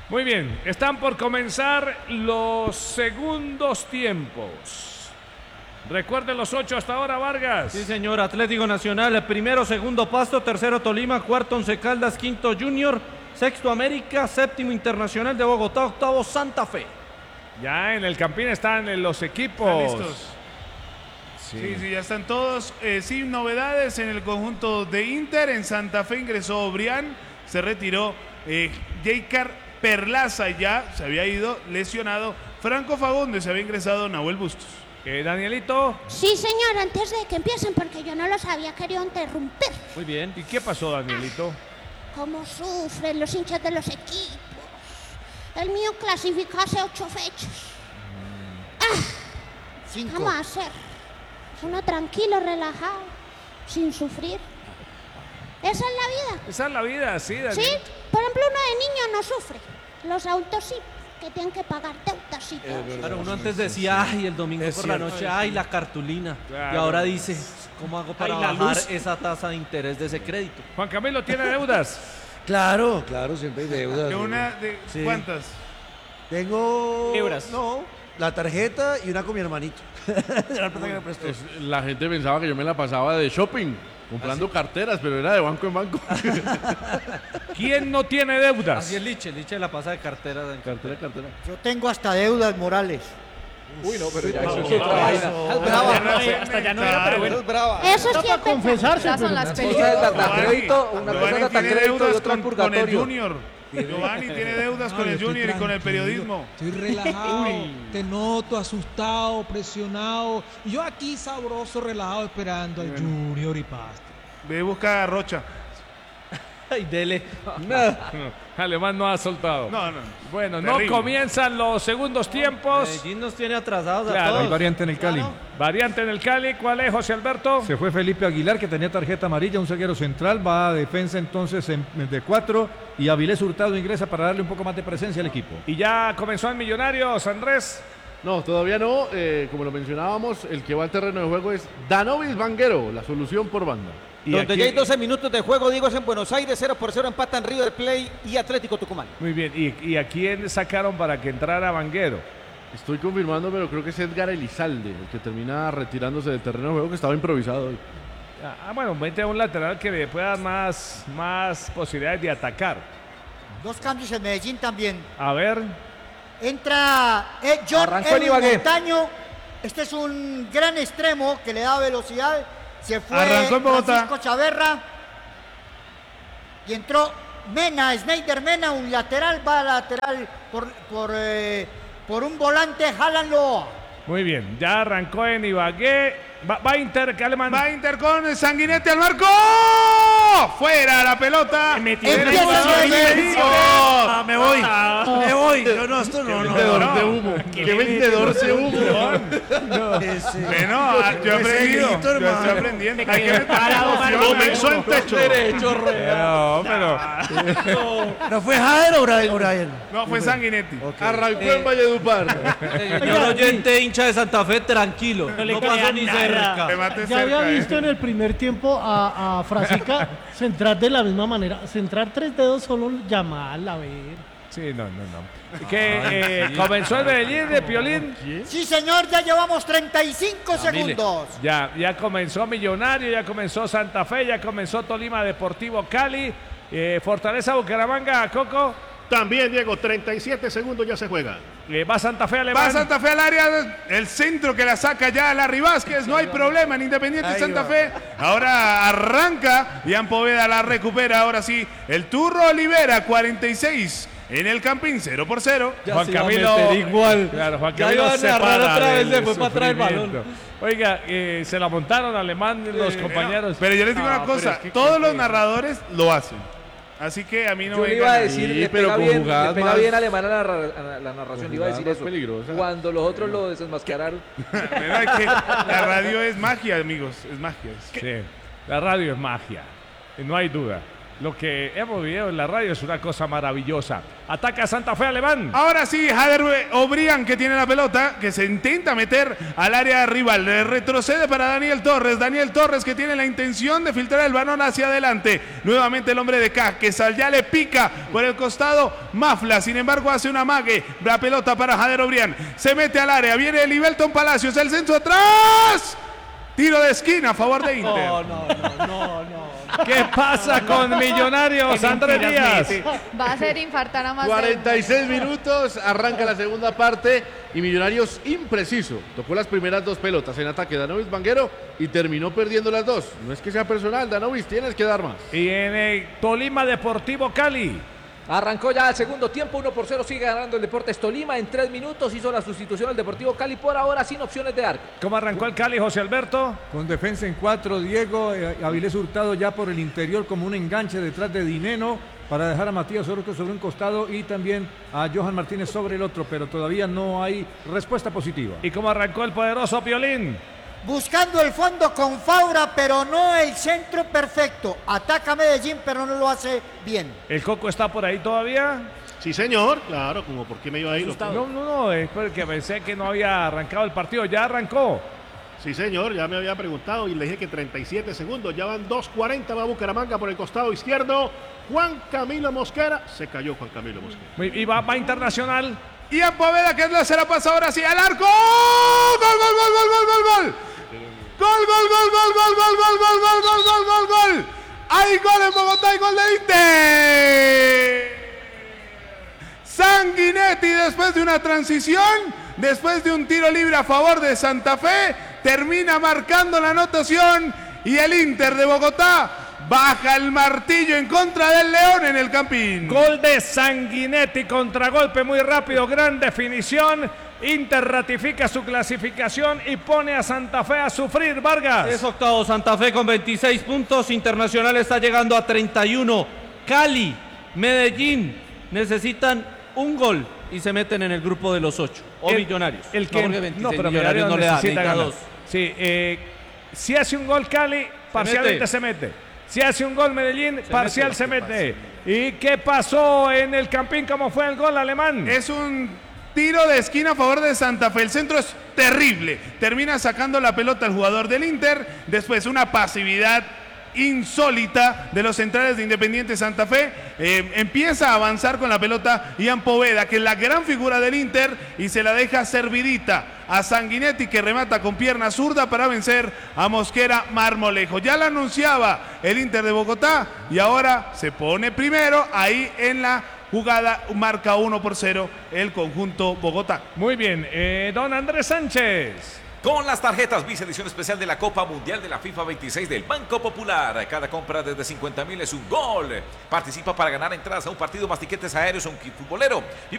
Muy bien, están por comenzar los segundos tiempos. Recuerden los 8 hasta ahora, Vargas. Sí, señor. Atlético Nacional, primero, segundo Pasto, tercero Tolima, cuarto Once Caldas, quinto Junior, sexto América, séptimo Internacional de Bogotá, octavo Santa Fe. Ya en el Campín están los equipos. ¿Están listos? Sí, ya están todos. Sin novedades en el conjunto de Inter. En Santa Fe ingresó Obrián, se retiró Jeicar Perlaza, ya se había ido lesionado Franco Fagundes, se había ingresado Nahuel Bustos. Danielito. Sí, señor, antes de que empiecen, porque yo no los había querido interrumpir. Muy bien. ¿Y qué pasó, Danielito? ¿Cómo sufren los hinchas de los equipos? El mío clasificó hace 8 fechas. 5. Vamos a hacer uno tranquilo, relajado, sin sufrir. Esa es la vida. Esa es la vida, sí, Daniel. Sí, por ejemplo, uno de niño no sufre. Los adultos sí, que tienen que pagar deudas y todo. Claro, uno antes decía, ay, el domingo por la noche, ay, la cartulina. Claro. Y ahora dice, ¿cómo hago para Ay, la bajar luz. esa tasa de interés de ese crédito? Juan Camilo tiene deudas. Claro, siempre hay deudas. Sí. ¿Cuántas? Tengo... Euros. No, la tarjeta y una con mi hermanito. La plata que me prestó. La gente pensaba que yo me la pasaba de shopping, comprando carteras, pero era de banco en banco. ¿Quién no tiene deudas? Así es Liche la pasa de cartera. Cartera. Yo tengo hasta deudas morales. Uy, no, pero ya eso es otra vaina. Hasta ya no era, pero bueno. Eso sí es verdad. confesarse. Esas son pero- las películas. Una cosa es data crédito y otra con el Junior. Giovanni tiene deudas con el Junior y con el periodismo. Estoy relajado, te noto asustado, presionado. Y yo aquí sabroso, relajado, esperando al Junior y Pasto. Ve, busca a Rocha. Ay, dele. Alemán no ha soltado. No. Bueno, Terrible. no comienzan los segundos tiempos. Medellín nos tiene atrasados a Claro. todos. Hay variante en el Cali. Variante en el Cali, ¿cuál es, José Alberto? Se fue Felipe Aguilar, que tenía tarjeta amarilla, un zaguero central, va a defensa entonces de 4 y Avilés Hurtado ingresa para darle un poco más de presencia al equipo. Y ya comenzó en Millonarios, Andrés. No, todavía no. Como lo mencionábamos, el que va al terreno de juego es Danovis Vanguero, la solución por banda. Y Donde aquí- ya hay 12 minutos de juego, digo, es en Buenos Aires, 0-0 empatan River Plate y Atlético Tucumán. Muy bien, ¿y a quién sacaron para que entrara Vanguero? Estoy confirmando, pero creo que es Edgar Elizalde, el que termina retirándose del terreno de juego, que estaba improvisado hoy. Bueno, mete a un lateral que le pueda dar más posibilidades de atacar. 2 cambios en Medellín también. A ver, Entra John Arrancó en Edwin Ibagué. Montaño. Este es un gran extremo que le da velocidad. Se fue Arrancó en Bogotá. Francisco Chaverra. Y entró Mena, Snyder Mena, un lateral, va a lateral por un volante, Alan Loa. muy bien, ya arrancó en Ibagué. Va Inter, que Alemán. Va Inter con Sanguinetti al marco. Fuera la pelota. Empieza El jugador Medellín. Medellín. Me voy. Yo no, esto no. Vendedor de humo. Qué vendedor de humo. Bueno, yo he aprendido. Yo estoy aprendiendo. Hay que meter Comenzó en techo. No, pero ¿No fue Jader o Brian? No, fue Sanguinetti. Arrancó en Valledupar. Señor oyente, hincha de Santa Fe, tranquilo. No pasó ni cerca. Remate Ya había cerca, visto en el primer tiempo a Frasica centrar de la misma manera. Centrar 3 dedos solo llamarla, a ver. sí, no. Que comenzó el Medellín de Piolín. Sí, señor, ya llevamos 35 segundos. Ya comenzó Millonario, ya comenzó Santa Fe, ya comenzó Tolima Deportivo Cali, Fortaleza Bucaramanga, Coco. También, Diego, 37 segundos ya se juega. Va Santa Fe Alemán. Va Santa Fe al área, el centro que la saca ya Larry Vázquez, no hay problema en Independiente Santa Fe. Ahora arranca, Ian Poveda la recupera, ahora sí, el Turro Olivera, 46 en el Campín, 0-0. Ya Juan se iba a Camilo meter igual. Claro, Juan Ya Camilo iba a se narrar para otra vez, del le fue para atrás el balón. sufrimiento. Oiga, se la montaron Alemán los compañeros. Pero yo les digo una pero cosa, es que- todos los narradores lo hacen. Así que a mí no Yo me le iba a vengan decir, Sí, le pero pega con bien, jugadas le pega más- bien Alemán a la narración, le iba a decir más eso. peligrosas. Cuando los otros lo desenmascararon. Pero es que la radio es magia, amigos, es magia. Sí, la radio es magia, no hay duda. Lo que hemos vivido en la radio es una cosa maravillosa. Ataca Santa Fe, Alemán. Ahora sí, Jader Obrián, que tiene la pelota, que se intenta meter al área rival. Retrocede para Daniel Torres. Daniel Torres, que tiene la intención de filtrar el balón hacia adelante. Nuevamente el hombre de K, que ya le pica por el costado Mafla. Sin embargo, hace una amague. La pelota para Jader Obrián. Se mete al área. Viene Libelton Palacios. El centro atrás. Tiro de esquina a favor de Inter. No. ¿Qué pasa con Millonarios, Andrés Díaz? Va a hacer infartar a más. 46 minutos, arranca la segunda parte y Millonarios impreciso. Tocó las primeras dos pelotas en ataque Danovis Vanguero y terminó perdiendo las dos. No es que sea personal, Danovis, tienes que dar más. Y en el Tolima Deportivo Cali. Arrancó ya el segundo tiempo, 1-0, sigue ganando el Deportes Tolima. En 3 minutos hizo la sustitución al Deportivo Cali, por ahora sin opciones de arco. ¿Cómo arrancó el Cali, José Alberto? Con defensa en 4, Diego, Avilés Hurtado ya por el interior como un enganche detrás de Dineno para dejar a Matías Orozco sobre un costado y también a Johan Martínez sobre el otro, pero todavía no hay respuesta positiva. ¿Y cómo arrancó el poderoso Piolín? Buscando el fondo con Faura, pero no el centro perfecto. Ataca Medellín, pero no lo hace bien. ¿El Coco está por ahí todavía? Sí, señor, claro, como por qué me iba a ir. No, es porque pensé que no había arrancado el partido, ya arrancó. Sí, señor, ya me había preguntado y le dije que 37 segundos, ya van 2:40, va Bucaramanga por el costado izquierdo. Juan Camilo Mosquera, se cayó Juan Camilo Mosquera. Y va Internacional. Y a Poveda, que se la pasa ahora sí al arco. ¡Gol! ¡Gol! Hay gol en Bogotá, hay gol de Inter. Sanguinetti, después de una transición, después de un tiro libre a favor de Santa Fe, termina marcando la anotación y el Inter de Bogotá baja el martillo en contra del León en el Campín. Gol de Sanguinetti, contragolpe muy rápido, gran definición. Inter ratifica su clasificación y pone a Santa Fe a sufrir, Vargas. Es octavo Santa Fe con 26 puntos, Internacional está llegando a 31. Cali, Medellín necesitan un gol y se meten en el grupo de los 8. O Millonarios. Pero Millonarios no le da, necesita dos. Sí, si hace un gol Cali, parcialmente se mete. Si hace un gol Medellín, parcial se mete. ¿Y qué pasó en el Campín? ¿Cómo fue el gol, Alemán? Es un tiro de esquina a favor de Santa Fe. El centro es terrible. Termina sacando la pelota el jugador del Inter. Después una pasividad insólita de los centrales de Independiente Santa Fe. Empieza a avanzar con la pelota Ian Poveda, que es la gran figura del Inter, y se la deja servidita a Sanguinetti, que remata con pierna zurda para vencer a Mosquera Marmolejo. Ya la anunciaba el Inter de Bogotá y ahora se pone primero ahí en la jugada, marca 1-0 el conjunto Bogotá. Muy bien, don Andrés Sánchez. Con las tarjetas Visa edición especial de la Copa Mundial de la FIFA 26 del Banco Popular. Cada compra desde 50.000 es un gol. Participa para ganar entradas a un partido, más tiquetes aéreos a un kit futbolero.